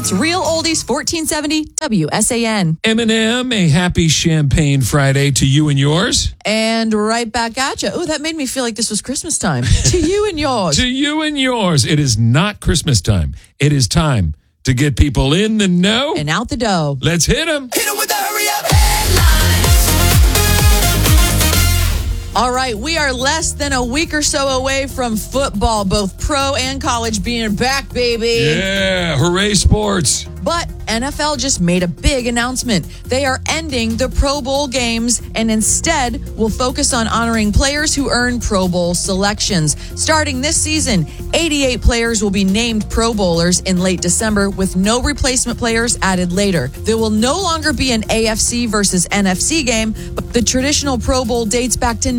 It's Real Oldies 1470 WSAN. Eminem, a happy Champagne Friday to you and yours. And right back at you. Oh, that made me feel like this was Christmas time. To you and yours. To you and yours. It is not Christmas time. It is time to get people in the know. And out the dough. Let's hit them. Hit them with the hurry up headlines. All right, we are less than a week or so away from football, both pro and college being back, baby. Yeah, hooray sports. But NFL just made a big announcement. They are ending the Pro Bowl games and instead will focus on honoring players who earn Pro Bowl selections. Starting this season, 88 players will be named Pro Bowlers in late December with no replacement players added later. There will no longer be an AFC versus NFC game, but the traditional Pro Bowl dates back to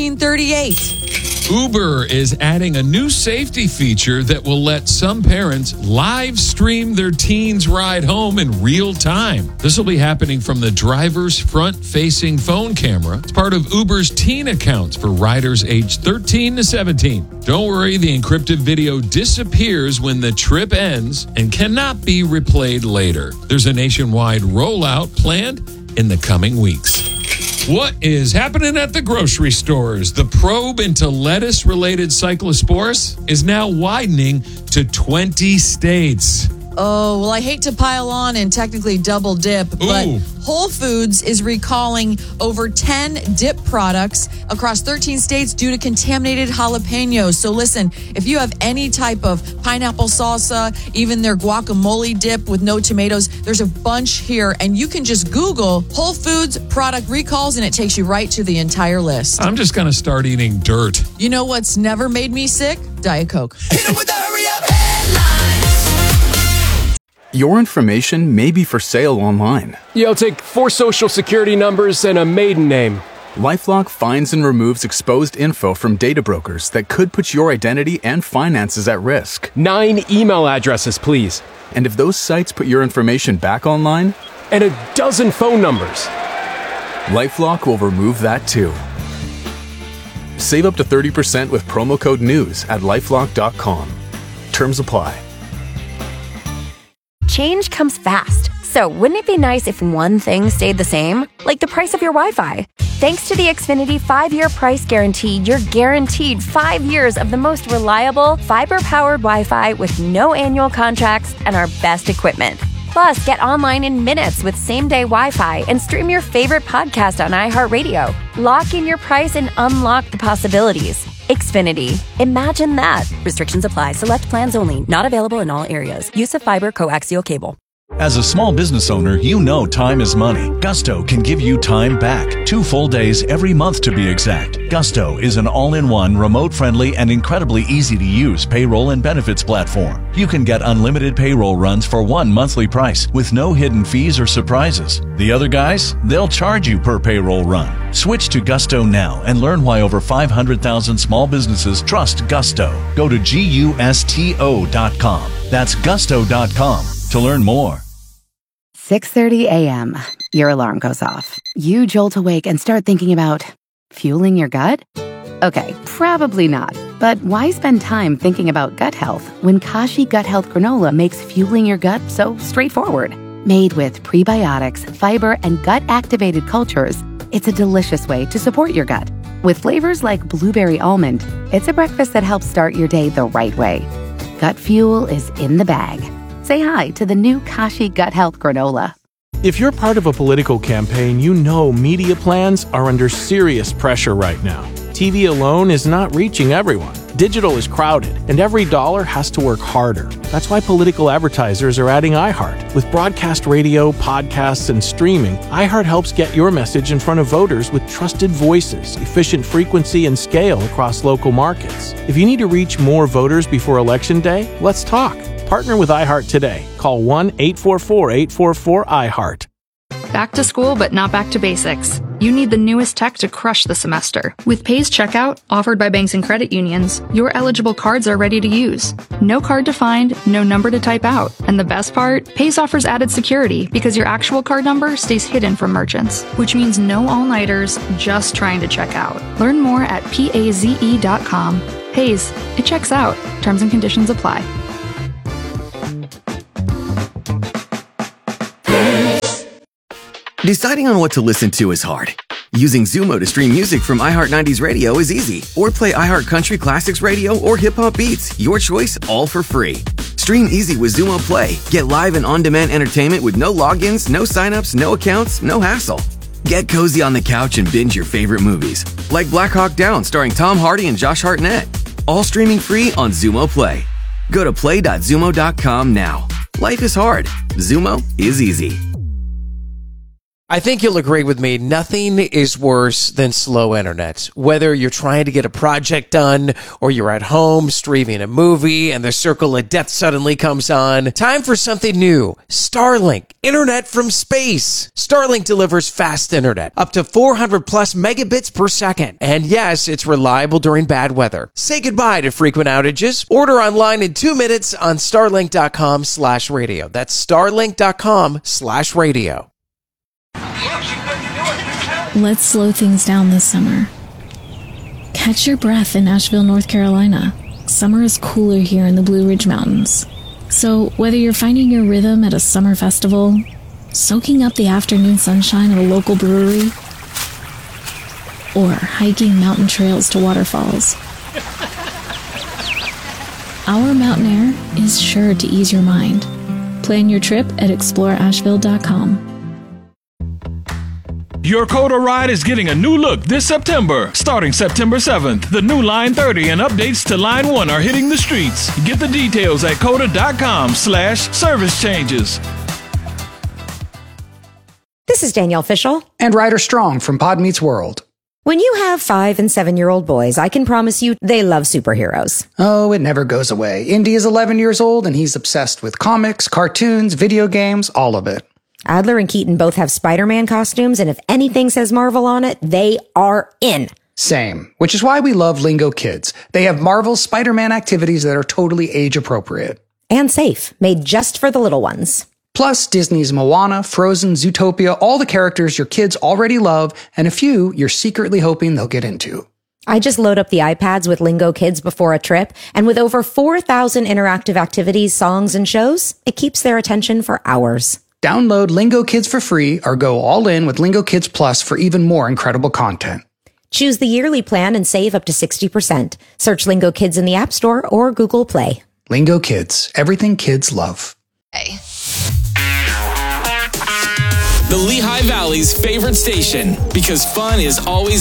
1938. Uber is adding a new safety feature that will let some parents live stream their teens' ride home in real time. This will be happening from the driver's front-facing phone camera. It's part of Uber's teen accounts for riders aged 13 to 17. Don't worry, the encrypted video disappears when the trip ends and cannot be replayed later. There's a nationwide rollout planned in the coming weeks. What is happening at the grocery stores? The probe into lettuce-related cyclosporus is now widening to 20 states. Oh, well, I hate to pile on and technically double dip, but Ooh. Whole Foods is recalling over 10 dip products across 13 states due to contaminated jalapenos. So listen, if you have any type of pineapple salsa, even their guacamole dip with no tomatoes, there's a bunch here. And you can just Google Whole Foods product recalls and it takes you right to the entire list. I'm just going to start eating dirt. You know what's never made me sick? Diet Coke. Hit them with the hurry up headlines. Your information may be for sale online. Yo, take 4 social security numbers and a maiden name. LifeLock finds and removes exposed info from data brokers that could put your identity and finances at risk. 9 email addresses, please. And if those sites put your information back online, And a dozen phone numbers. LifeLock will remove that too. Save up to 30% with promo code NEWS at LifeLock.com. Terms apply. Change comes fast, so wouldn't it be nice if one thing stayed the same? Like the price of your Wi-Fi. Thanks to the Xfinity 5-year price guarantee, you're guaranteed 5 years of the most reliable, fiber-powered Wi-Fi with no annual contracts and our best equipment. Plus, get online in minutes with same-day Wi-Fi and stream your favorite podcast on iHeartRadio. Lock in your price and unlock the possibilities. Xfinity. Imagine that. Restrictions apply. Select plans only. Not available in all areas. Use of fiber coaxial cable. As a small business owner, you know time is money. Gusto can give you time back. 2 full days every month to be exact. Gusto is an all-in-one, remote-friendly, and incredibly easy-to-use payroll and benefits platform. You can get unlimited payroll runs for one monthly price with no hidden fees or surprises. The other guys, they'll charge you per payroll run. Switch to Gusto now and learn why over 500,000 small businesses trust Gusto. Go to GUSTO.com. That's Gusto.com to learn more. 6:30 a.m. Your alarm goes off. You jolt awake and start thinking about fueling your gut? Okay, probably not. But why spend time thinking about gut health when Kashi Gut Health Granola makes fueling your gut so straightforward? Made with prebiotics, fiber, and gut-activated cultures, it's a delicious way to support your gut. With flavors like blueberry almond, it's a breakfast that helps start your day the right way. Gut fuel is in the bag. Say hi to the new Kashi Gut Health Granola. If you're part of a political campaign, you know media plans are under serious pressure right now. TV alone is not reaching everyone. Digital is crowded, and every dollar has to work harder. That's why political advertisers are adding iHeart. With broadcast radio, podcasts, and streaming, iHeart helps get your message in front of voters with trusted voices, efficient frequency, and scale across local markets. If you need to reach more voters before Election Day, let's talk. Partner with iHeart today. Call 1-844-844-iHeart. Back to school, but not back to basics. You need the newest tech to crush the semester. With Pays Checkout, offered by banks and credit unions, your eligible cards are ready to use. No card to find, no number to type out. And the best part? Pays offers added security because your actual card number stays hidden from merchants, which means no all-nighters just trying to check out. Learn more at PAZE.com. Pays, it checks out. Terms and conditions apply. Deciding on what to listen to is hard. Using Zumo to stream music from iHeart 90s Radio is easy. Or play iHeart Country Classics Radio or Hip Hop Beats. Your choice, all for free. Stream easy with Zumo Play. Get live and on-demand entertainment with no logins, no signups, no accounts, no hassle. Get cozy on the couch and binge your favorite movies. Like Black Hawk Down starring Tom Hardy and Josh Hartnett. All streaming free on Zumo Play. Go to play.zumo.com now. Life is hard. Zumo is easy. I think you'll agree with me, nothing is worse than slow internet. Whether you're trying to get a project done or you're at home streaming a movie and the circle of death suddenly comes on, time for something new. Starlink, internet from space. Starlink delivers fast internet, up to 400 plus megabits per second. And yes, it's reliable during bad weather. Say goodbye to frequent outages. Order online in 2 minutes on starlink.com/radio. That's starlink.com/radio. Let's slow things down this summer. Catch your breath in Asheville, North Carolina. Summer is cooler here in the Blue Ridge Mountains. So whether you're finding your rhythm at a summer festival, soaking up the afternoon sunshine at a local brewery, or hiking mountain trails to waterfalls, our mountain air is sure to ease your mind. Plan your trip at exploreasheville.com. Your COTA ride is getting a new look this September. Starting September 7th, the new Line 30 and updates to Line 1 are hitting the streets. Get the details at COTA.com/service changes. This is Danielle Fishel. And Ryder Strong from Pod Meets World. When you have 5- and 7-year-old boys, I can promise you they love superheroes. Oh, it never goes away. Indy is 11 years old and he's obsessed with comics, cartoons, video games, all of it. Adler and Keaton both have Spider-Man costumes, and if anything says Marvel on it, they are in. Same, which is why we love Lingo Kids. They have Marvel's Spider-Man activities that are totally age-appropriate. And safe, made just for the little ones. Plus, Disney's Moana, Frozen, Zootopia, all the characters your kids already love, and a few you're secretly hoping they'll get into. I just load up the iPads with Lingo Kids before a trip, and with over 4,000 interactive activities, songs, and shows, it keeps their attention for hours. Download Lingo Kids for free or go all in with Lingo Kids Plus for even more incredible content. Choose the yearly plan and save up to 60%. Search Lingo Kids in the App Store or Google Play. Lingo Kids, everything kids love. Hey. The Lehigh Valley's favorite station, because fun is always